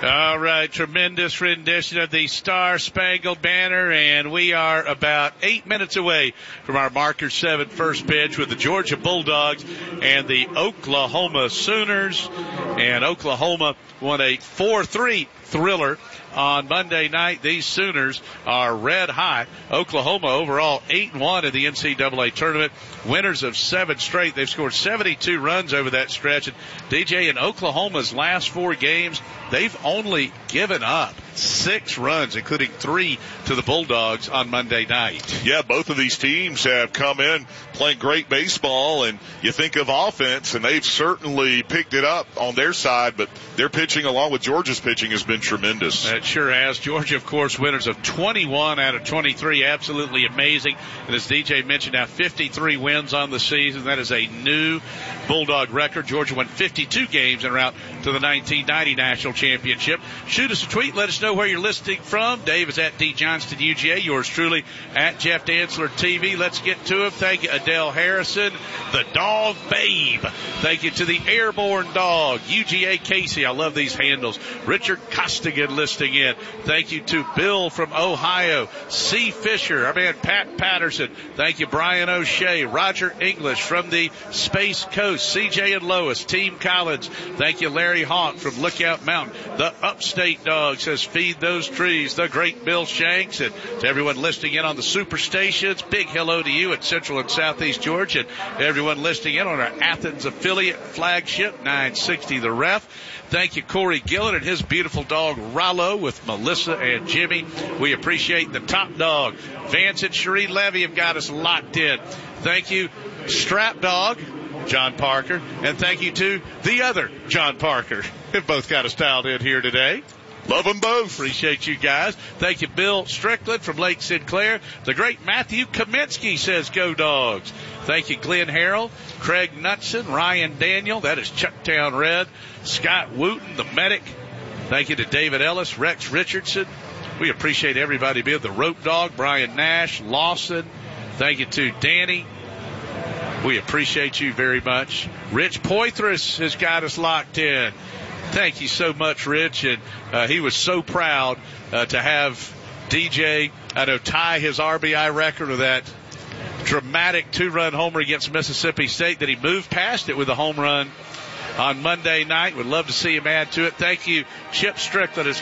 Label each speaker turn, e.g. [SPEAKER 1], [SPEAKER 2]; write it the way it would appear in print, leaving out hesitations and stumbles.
[SPEAKER 1] All right, tremendous rendition of the Star Spangled Banner, and we are about 8 minutes away from our Marker 7 first pitch with the Georgia Bulldogs and the Oklahoma Sooners. And Oklahoma won a 4-3 thriller on Monday night. These Sooners are red hot. Oklahoma overall 8-1 in the NCAA tournament. Winners of 7 straight. They've scored 72 runs over that stretch. And DJ, in Oklahoma's last 4 games, they've only given up 6 runs, including 3 to the Bulldogs on Monday night.
[SPEAKER 2] Yeah, both of these teams have come in playing great baseball, and you think of offense, and they've certainly picked it up on their side, but their pitching along with Georgia's pitching has been tremendous.
[SPEAKER 1] It sure has. Georgia, of course, winners of 21 out of 23. Absolutely amazing. And as DJ mentioned, now 53 wins on the season. That is a new Bulldog record. Georgia won 52 games en route to the 1990 National Championship. Shoot us a tweet. Let us know where you're listening from. Dave is at D. Johnston UGA. Yours truly at Jeff Dantzler TV. Let's get to him. Thank you, Adele Harrison, the dog babe. Thank you to the airborne dog, UGA Casey. I love these handles. Richard Costigan listening in. Thank you to Bill from Ohio. C. Fisher. Our man Pat Patterson. Thank you, Brian O'Shea. Roger English from the Space Coast. CJ and Lois. Team Collins. Thank you, Larry Hawk from Lookout Mountain. The Upstate Dog says, feed those trees. The great Bill Shanks. And to everyone listening in on the superstations, big hello to you at Central and Southeast Georgia. And everyone listening in on our Athens affiliate flagship, 960 The Ref. Thank you, Corey Gillett and his beautiful dog, Rollo, with Melissa and Jimmy. We appreciate the top dog. Vance and Cherie Levy have got us locked in. Thank you, Strap Dog, John Parker, and thank you to the other John Parker. They've both got us dialed in here today.
[SPEAKER 2] Love them both.
[SPEAKER 1] Appreciate you guys. Thank you, Bill Strickland from Lake Sinclair. The great Matthew Kaminsky says, go Dogs. Thank you, Glenn Harrell, Craig Knutson, Ryan Daniel. That is Chucktown Red. Scott Wooten, the medic. Thank you to David Ellis, Rex Richardson. We appreciate everybody being the Rope Dog, Brian Nash, Lawson. Thank you to Danny. We appreciate you very much. Rich Poitras has got us locked in. Thank you so much, Rich. And he was so proud to have DJ, tie his RBI record with that dramatic 2-run homer against Mississippi State, that he moved past it with a home run on Monday night. Would love to see him add to it. Thank you, Chip Strickland.